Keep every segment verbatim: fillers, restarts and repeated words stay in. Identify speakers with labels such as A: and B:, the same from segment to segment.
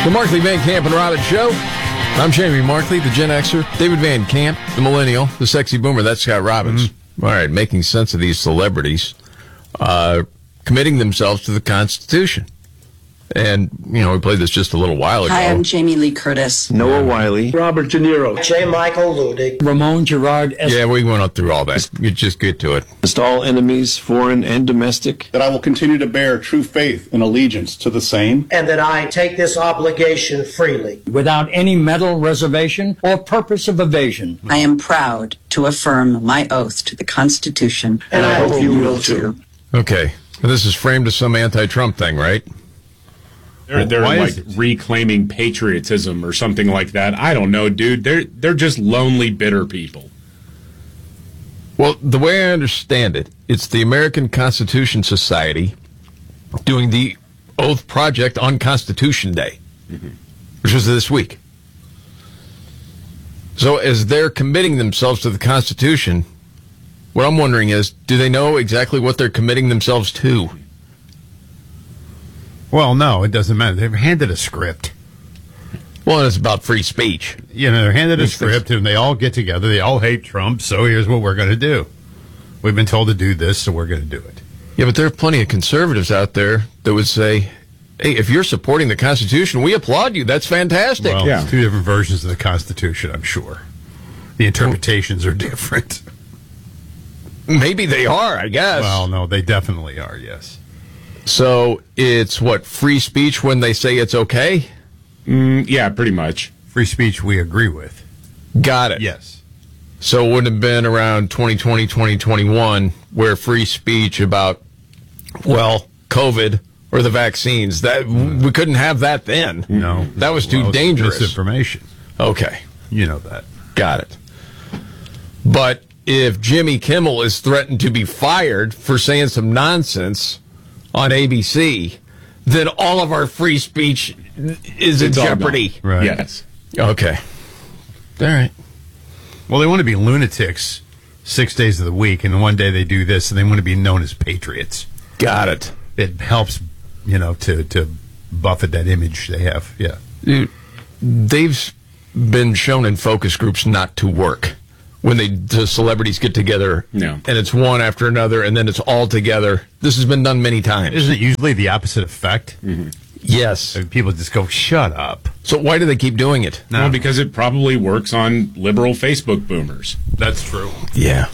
A: The Markley, Van Camp, and Robbins Show. I'm Jamie Markley, the Gen Xer. David Van Camp, the Millennial, the Sexy Boomer. That's Scott Robbins. Mm-hmm. All right, making sense of these celebrities uh, committing themselves to the Constitution. And, you know, we played this just a little while ago.
B: Hi, I'm Jamie Lee Curtis.
C: Noah Wiley.
D: Robert De Niro.
E: J. Michael Ludig.
D: Ramon Gerard.
A: Yeah, we went up through all that. You just get to it.
C: Against all enemies, foreign and domestic.
F: That I will continue to bear true faith and allegiance to the same.
E: And that I take this obligation freely.
D: Without any mental reservation or purpose of evasion.
B: I am proud to affirm my oath to the Constitution.
E: And I hope you will too.
A: Okay. This is framed as some anti-Trump thing, right?
G: They're, they're like reclaiming patriotism or something like that. I don't know, dude. They're they're just lonely, bitter people.
A: Well, the way I understand it, it's the American Constitution Society doing the Oath Project on Constitution Day, mm-hmm. which was this week. So as they're committing themselves to the Constitution, what I'm wondering is, do they know exactly what they're committing themselves to?
H: Well, no, it doesn't matter. They're handed a script.
A: Well, it's about free speech.
H: You know, they're handed a script, and they all get together. They all hate Trump, so here's what we're going to do. We've been told to do this, so we're going to do it.
A: Yeah, but there are plenty of conservatives out there that would say, hey, if you're supporting the Constitution, we applaud you. That's fantastic.
H: Well,
A: yeah.
H: It's two different versions of the Constitution, I'm sure. The interpretations are different.
A: Maybe they are, I guess.
H: Well, no, they definitely are, yes.
A: So it's, what, free speech when they say it's okay?
G: Mm, yeah, pretty much.
H: Free speech we agree with.
A: Got it.
H: Yes.
A: So it wouldn't have been around twenty twenty, twenty twenty-one where free speech about, well, COVID or the vaccines, that we couldn't have that then.
H: No.
A: That was too
H: well,
A: dangerous.
H: Misinformation.
A: Okay.
H: You know that.
A: Got it. But if Jimmy Kimmel is threatened to be fired for saying some nonsense on A B C, then all of our free speech is in
G: It's
A: jeopardy.
H: Right.
G: Yes.
A: Okay. All right.
H: Well, they want to be lunatics six days of the week, and one day they do this, and they want to be known as patriots.
A: Got it.
H: It helps, you know, to, to buffet that image they have. Yeah.
A: Dude, they've been shown in focus groups not to work. When they the celebrities get together,
G: no.
A: and it's one after another, and then it's all together. This has been done many times.
H: Isn't it usually the opposite effect?
G: Mm-hmm.
A: Yes.
H: And people just go, shut up.
A: So why do they keep doing it?
G: No. Well, because it probably works on liberal Facebook boomers.
H: That's true.
A: Yeah.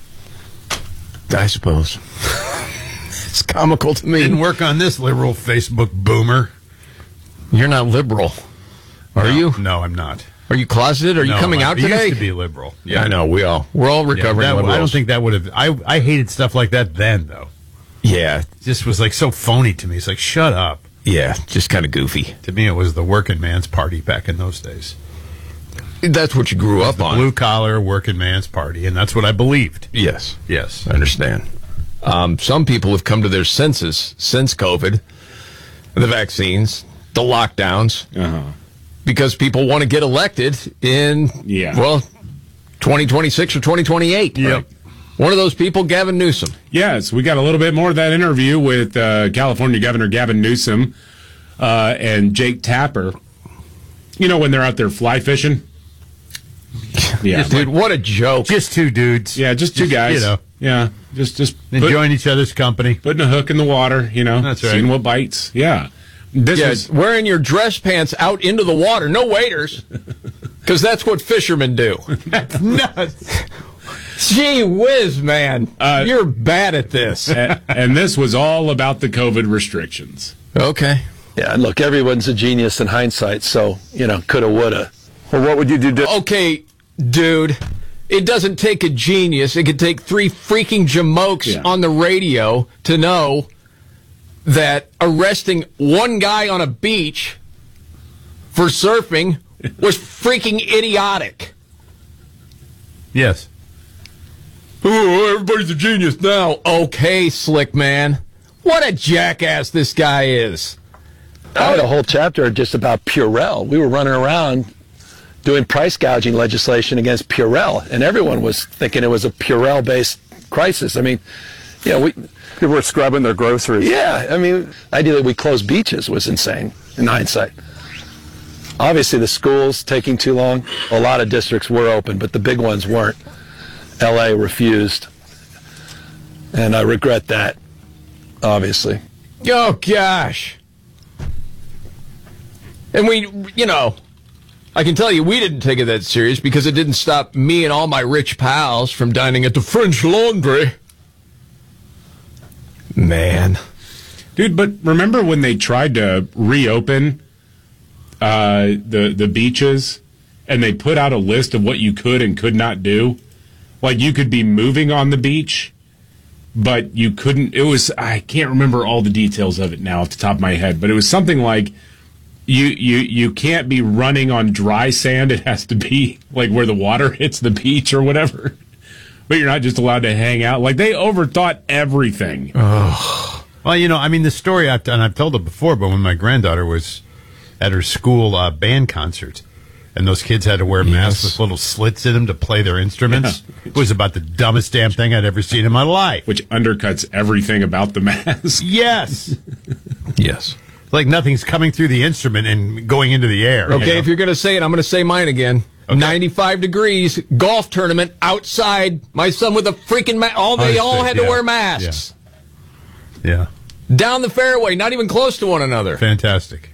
A: I suppose. It's comical to me.
H: Didn't work on this liberal Facebook boomer.
A: You're not liberal, are
H: no,
A: you?
H: No, I'm not.
A: Are you closeted? Are
H: no,
A: you coming
H: I,
A: out today?
H: I used to be liberal.
A: Yeah, I know. We all we're all recovering.
H: Yeah, that,
A: liberals.
H: I don't think that would have. I I hated stuff like that then, though.
A: Yeah,
H: it just was like so phony to me. It's like, shut up.
A: Yeah, just kind of goofy.
H: To me, it was the working man's party back in those days.
A: That's what you grew up on.
H: Blue collar working man's party, and that's what I believed.
A: Yes,
H: yes,
A: I understand. Um, some people have come to their senses since COVID, the vaccines, the lockdowns.
G: Uh-huh.
A: Because people want to get elected in,
G: yeah.
A: well, twenty twenty-six or twenty twenty-eight.
G: Yep.
A: Right? One of those people, Gavin Newsom.
G: Yes, we got a little bit more of that interview with uh, California Governor Gavin Newsom uh, and Jake Tapper. You know, when they're out there fly fishing?
A: Yeah. Dude, what a joke.
H: Just two dudes.
G: Yeah, just two
H: just,
G: guys.
H: You know.
G: Yeah, just, just
H: enjoying put, each other's company.
G: Putting a hook in the water, you know.
H: That's right.
G: Seeing what bites. Yeah. This
A: yeah,
G: was,
A: wearing your dress pants out into the water, no waders, because that's what fishermen do.
H: That's nuts.
A: Gee whiz, man. Uh, You're bad at this.
G: and, and this was all about the COVID restrictions.
A: Okay.
C: Yeah, and look, everyone's a genius in hindsight, so, you know, coulda, woulda. Well, what would you do? Di-
A: okay, dude. It doesn't take a genius. It could take three freaking jamokes yeah. on the radio to know that arresting one guy on a beach for surfing was freaking idiotic.
H: Yes.
A: Oh, everybody's a genius now. Okay, slick man. What a jackass this guy is.
C: I had a whole chapter just about Purell. We were running around doing price gouging legislation against Purell, and everyone was thinking it was a Purell-based crisis. I mean, you know, we...
F: People were scrubbing their groceries.
C: Yeah, I mean, the idea that we close beaches was insane in hindsight. Obviously, the schools taking too long. A lot of districts were open, but the big ones weren't. L A refused, and I regret that, obviously.
A: Oh, gosh. And we, you know, I can tell you we didn't take it that serious because it didn't stop me and all my rich pals from dining at the French Laundry. Man.
G: Dude, but remember when they tried to reopen uh, the the beaches and they put out a list of what you could and could not do? Like you could be moving on the beach, but you couldn't. It was, I can't remember all the details of it now off the top of my head, but it was something like you you you can't be running on dry sand. It has to be like where the water hits the beach or whatever. But you're not just allowed to hang out. Like they overthought everything.
A: Oh.
H: Well, you know, I mean, the story, I've, and I've told it before, but when my granddaughter was at her school uh, band concert, and those kids had to wear masks yes. with little slits in them to play their instruments, yeah. It was about the dumbest damn thing I'd ever seen in my life.
G: Which undercuts everything about the mask.
H: Yes.
A: Yes.
H: Like nothing's coming through the instrument and going into the air.
A: Okay,
H: you know?
A: If you're going to say it, I'm going to say mine again. Okay. ninety-five degrees, golf tournament, outside, my son with a freaking mask. All, they all had to
H: yeah.
A: wear masks.
H: Yeah. yeah.
A: Down the fairway, not even close to one another.
H: Fantastic.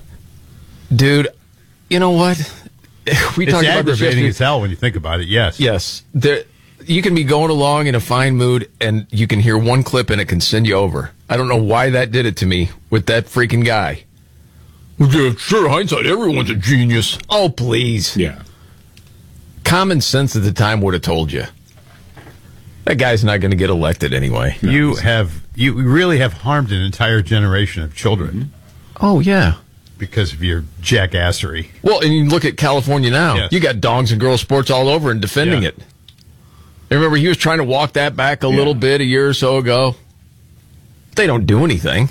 A: Dude, you know what? We
H: it's
A: talked about this
H: aggravating as hell when you think about it, yes.
A: Yes. There, you can be going along in a fine mood, and you can hear one clip, and it can send you over. I don't know why that did it to me with that freaking guy. Yeah, sure, hindsight, everyone's a genius. Oh, please.
G: Yeah.
A: Common sense at the time would have told you. That guy's not going to get elected anyway.
H: No. You have, you really have harmed an entire generation of children.
A: Oh, yeah.
H: Because of your jackassery.
A: Well, and you look at California now.
H: Yes.
A: You got dongs and girls sports all over and defending yeah. it. And remember, he was trying to walk that back a yeah. little bit a year or so ago. They don't do anything.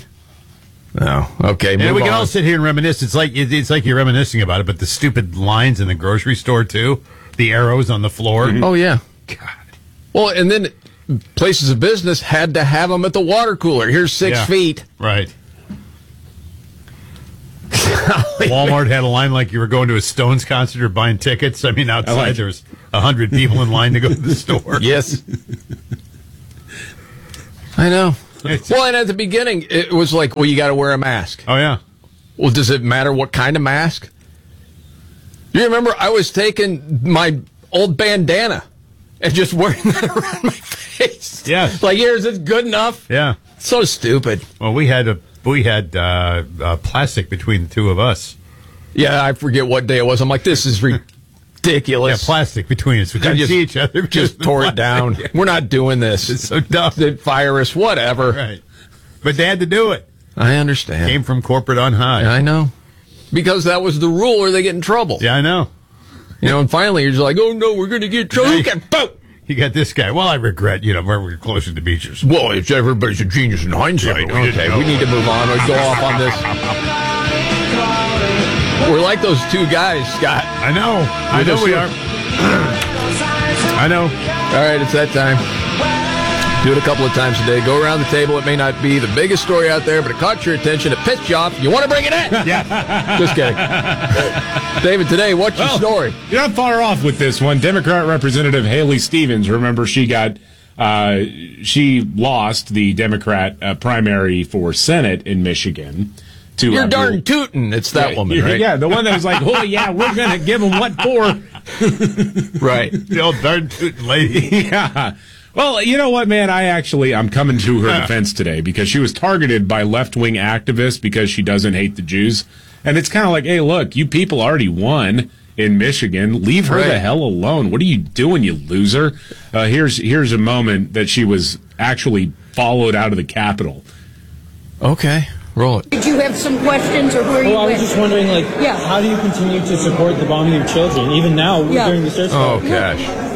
A: No. Okay, move
H: And we can
A: on.
H: all sit here and reminisce. It's like it's like you're reminiscing about it, but the stupid lines in the grocery store, too. The arrows on the floor.
A: Mm-hmm. Oh, yeah.
H: God.
A: Well, and then places of business had to have them at the water cooler. Here's six
H: yeah.
A: feet.
H: Right. Walmart had a line like you were going to a Stones concert or buying tickets. I mean, outside I like there was a hundred people in line to go to the store.
A: Yes. I know. Well, and at the beginning, it was like, well, you got to wear a mask.
H: Oh, yeah.
A: Well, does it matter what kind of mask? You remember I was taking my old bandana and just wearing that around my face.
H: Yes.
A: Like, here's it good enough?
H: Yeah.
A: So stupid.
H: Well, we had a we had uh, uh, plastic between the two of us.
A: Yeah, I forget what day it was. I'm like, this is ridiculous.
H: Yeah, plastic between us. We couldn't
A: just,
H: see each other.
A: Just tore
H: plastic.
A: it down. We're not doing this.
H: It's so dumb.
A: They fire us, whatever.
H: Right. But they had to do it.
A: I understand.
H: Came from corporate on high.
A: I know. Because that was the rule or they get in trouble.
H: Yeah, I know.
A: You know, and finally you're just like, oh, no, we're going to get choked. And boom!
H: You got this guy. Well, I regret, you know, we're closer to beaches.
A: Well, it's everybody's a genius in hindsight.
H: Yeah, we
A: okay, we need to move on or go off on this. We're like those two guys, Scott.
H: I know. I know we are. I know.
A: All right, it's that time. Do it a couple of times a day. Go around the table. It may not be the biggest story out there, but it caught your attention. It pissed you off. You want to bring it in?
H: Yeah.
A: Just kidding. David, today, what's your
G: well,
A: story?
G: You're not far off with this one. Democrat Representative Haley Stevens, remember she got, uh, she lost the Democrat uh, primary for Senate in Michigan. To,
A: You're
G: uh,
A: darn tootin'. It's that
G: yeah,
A: woman, right?
G: Yeah, the one that was like, oh, yeah, we're going to give them what for.
A: Right.
H: The old darn tootin' lady.
G: Yeah. Well, you know what, man? I actually, I'm coming to her defense today because she was targeted by left-wing activists because she doesn't hate the Jews. And it's kind of like, hey, look, you people already won in Michigan. Leave her
A: right.
G: the hell alone. What are you doing, you loser? Uh, here's here's a moment that she was actually followed out of the Capitol.
A: Okay. Roll it.
I: Did you have some questions, or who are you
J: Well, I was
I: with?
J: just wondering, like,
I: yeah.
J: how do you continue to support the bombing of children, even now
I: yeah.
J: during the search?
A: Oh, gosh.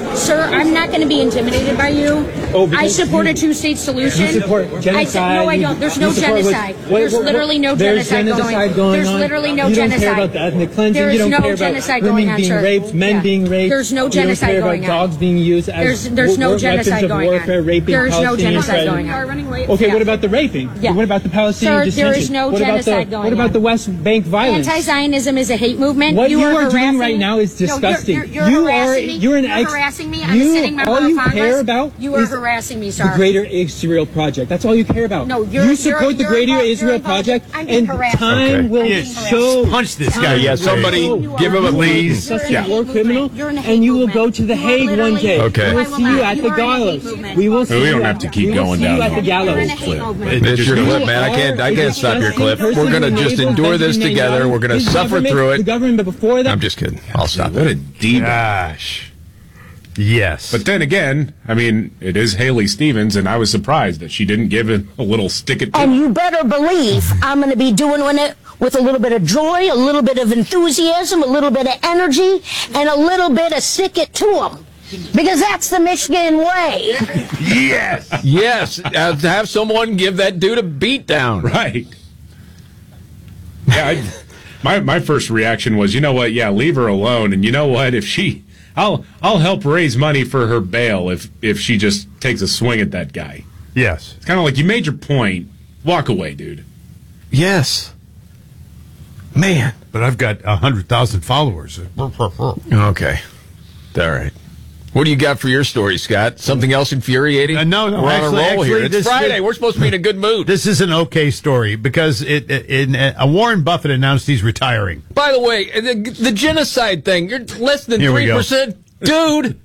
I: Sir, I'm not going to be intimidated by you.
J: Oh,
I: I support
J: you,
I: a two-state solution.
J: You support genocide.
I: I, no, I don't. There's no genocide.
J: What,
I: there's
J: what, what,
I: literally no
J: there's
I: genocide,
J: genocide
I: going,
J: going
I: There's
J: on.
I: literally no
J: you
I: genocide.
J: You don't care about the ethnic cleansing.
I: There is
J: you don't
I: no
J: care
I: genocide
J: about
I: going
J: women
I: on,
J: being
I: sir.
J: raped, men
I: yeah.
J: being raped.
I: There's no
J: you
I: genocide
J: don't care
I: going
J: about
I: on.
J: dogs being used as
I: there's there's no
J: weapons
I: genocide
J: of
I: going
J: warfare,
I: on.
J: raping
I: There's no
J: Palestinians.
I: genocide going on.
J: Okay,
I: yeah.
J: what about the raping?
I: Yeah.
J: What about the Palestinian
I: Sir,
J: detention?
I: there is no
J: what
I: genocide
J: about the,
I: going
J: What about
I: on.
J: the West Bank violence?
I: Anti-Zionism is a hate movement.
J: What
I: you,
J: you
I: are,
J: are doing
I: harassing,
J: right now is disgusting.
I: No, you're, you're,
J: you
I: you're
J: are
I: harassing me.
J: you're an
I: You're
J: ex-
I: harassing me. I'm
J: you,
I: a sitting member
J: all
I: of
J: you
I: Congress.
J: care about
I: You are
J: is
I: harassing me, sir.
J: the Greater Israel Project. That's all you care about.
I: No, you're,
J: you support
I: you're,
J: the
I: you're
J: Greater
I: involved,
J: Israel
I: involved.
J: Project,
I: I'm being
J: and
I: harassed.
J: time
H: Okay.
J: will
H: Yes.
J: show.
H: Punch this
J: time
H: guy.
A: Yeah, somebody
J: will
A: give him a
H: please.
J: Such
H: Yeah.
J: a war criminal,
I: You're in a hate
J: and you will
I: movement.
J: go to the
I: You are
J: Hague one
I: literally-
J: day.
A: Okay.
J: We will
I: I will
J: see you
I: not.
J: at
I: You
J: the
I: are in a hate
J: gallows.
I: movement.
J: We will see
G: We don't
J: you
G: have
J: at-
G: to keep
J: we will
G: going
J: see
G: down
J: you at
G: the
J: the
G: whole-
I: You're in a
J: gallows.
I: hate movement.
A: It's your
J: You
A: clip, man. I can't. I
J: are
A: can't stop your clip.
J: disgusting
A: We're gonna
J: person
A: just
J: who
A: endure
J: enabled
A: this
J: Benjamin
A: together.
J: Netanyahu.
A: We're gonna
J: His
A: suffer
J: government-
A: through
J: The
A: it.
J: government before that.
A: I'm just kidding. I'll stop
G: What
A: it.
G: a diva.
H: Gosh. Yes.
G: But then again, I mean, it is Haley Stevens, and I was surprised that she didn't give it a little stick it.
K: And you better believe I'm going to be doing it with a little bit of joy, a little bit of enthusiasm, a little bit of energy, and a little bit of stick it to them. Because that's the Michigan way.
H: yes.
A: Yes, uh, to have someone give that dude a beat down.
G: Right. Yeah, I, my my first reaction was, you know what? Yeah, leave her alone. And you know what? If she, I'll I'll help raise money for her bail if if she just takes a swing at that guy.
H: Yes.
G: It's kind of like you made your point. Walk away, dude.
A: Yes. Man.
H: But I've got one hundred thousand followers.
A: Okay. All right. What do you got for your story, Scott? Something else infuriating?
H: Uh, no, no.
A: We're
H: actually,
A: on a roll
H: actually,
A: here. It's
H: this,
A: Friday.
H: This,
A: We're supposed to be in a good mood.
H: This is an okay story because it, it in uh, Warren Buffett announced he's retiring.
A: By the way, the, the genocide thing, you're less than
H: Here we
A: three
H: go.
A: percent. Dude.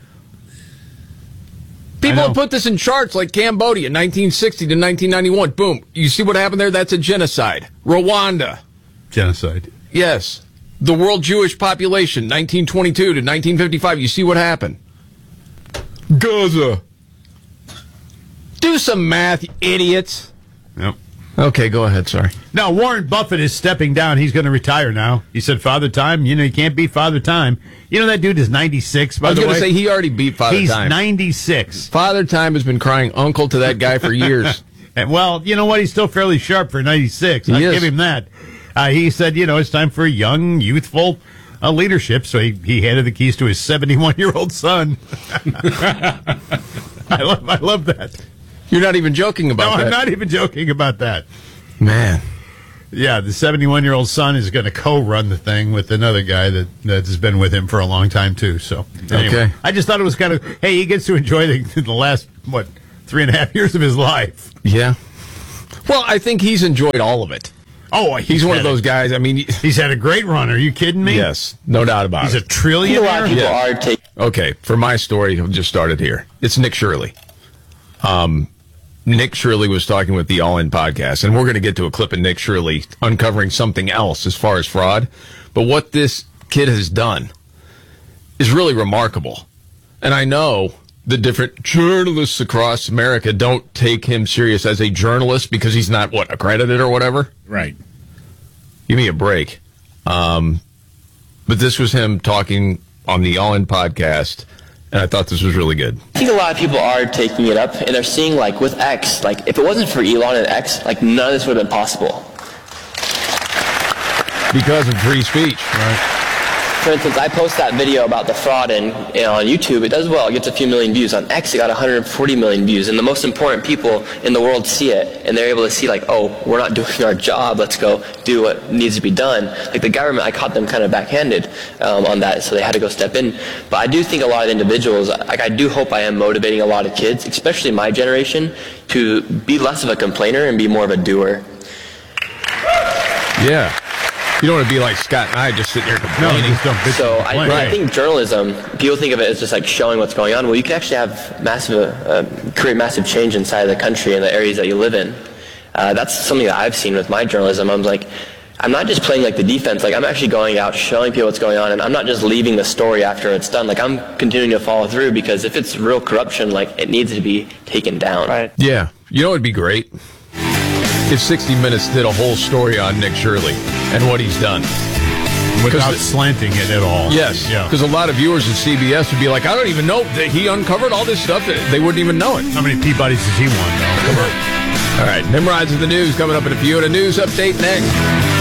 A: People have put this in charts like Cambodia, nineteen sixty to nineteen ninety-one. Boom. You see what happened there? That's a genocide. Rwanda.
H: Genocide.
A: Yes. The world Jewish population, nineteen twenty-two to nineteen fifty-five. You see what happened? Gaza. Do some math, you idiots.
H: Yep.
A: Okay, go ahead. Sorry.
H: Now, Warren Buffett is stepping down. He's going to retire now. He said, Father Time, you know, you can't beat Father Time. You know, that dude is ninety-six, by
A: I was
H: the way.
A: going to say he already beat Father
H: He's
A: Time.
H: ninety-six.
A: Father Time has been crying uncle to that guy for years.
H: And, well, you know what? He's still fairly sharp for ninety-six.
A: He
H: I'll
A: is.
H: give him that. Uh, he said, you know, it's time for young, youthful uh, leadership. So he, he handed the keys to his seventy-one-year-old son. I love I love that.
A: You're not even joking
H: No,
A: about that.
H: I'm not even joking about that.
A: Man.
H: Yeah, the seventy-one-year-old son is going to co-run the thing with another guy that that's been with him for a long time, too. So, anyway,
A: Okay.
H: I just thought it was kind of, hey, he gets to enjoy the, the last, what, three and a half years of his life.
A: Yeah. Well, I think he's enjoyed all of it.
H: Oh,
A: He's,
H: he's
A: one
H: had
A: of those
H: a-
A: guys. I mean,
H: He's had a great run. Are you kidding me?
A: yes, no doubt about
H: He's a
A: it.
H: trillionaire.
A: Yeah. Okay, for my story, I've just started here. It's Nick Shirley. Um, Nick Shirley was talking with the All In podcast, and we're going to get to a clip of Nick Shirley uncovering something else as far as fraud. But what this kid has done is really remarkable. And I know the different journalists across America don't take him serious as a journalist because he's not, what, accredited or whatever?
G: Right.
A: Give me a break. Um, but this was him talking on the All In podcast, and I thought this was really good.
L: I think a lot of people are taking it up, and they're seeing, like, with X, like, if it wasn't for Elon and X, like, none of this would have been possible.
A: Because of free speech.
L: Right. For instance, I post that video about the fraud and, you know, on YouTube. It does well. It gets a few million views. On X, it got one hundred forty million views. And the most important people in the world see it, and they're able to see, like, oh, we're not doing our job. Let's go do what needs to be done. Like the government, I caught them kind of backhanded um, on that, so they had to go step in. But I do think a lot of individuals, like I do hope I am motivating a lot of kids, especially my generation, to be less of a complainer and be more of a doer.
A: Yeah. You don't want to be like Scott and I just sitting here complaining.
H: No,
L: So I, I think journalism, people think of it as just like showing what's going on. Well, you can actually have massive, uh, create massive change inside of the country and the areas that you live in. Uh, that's something that I've seen with my journalism. I'm like, I'm not just playing like the defense. Like I'm actually going out, showing people what's going on, and I'm not just leaving the story after it's done. Like I'm continuing to follow through because if it's real corruption, like it needs to be taken down. Right.
A: Yeah. You know what would be great? If sixty minutes did a whole story on Nick Shirley and what he's done.
H: Without slanting it at all.
A: Yes,
H: Yeah.
A: because a lot of viewers at C B S would be like, I don't even know that he uncovered all this stuff. They wouldn't even know it.
H: How many Peabodys has he won, though? Come on.
A: All right, Nimrod's in the news coming up in a few. And a news update next.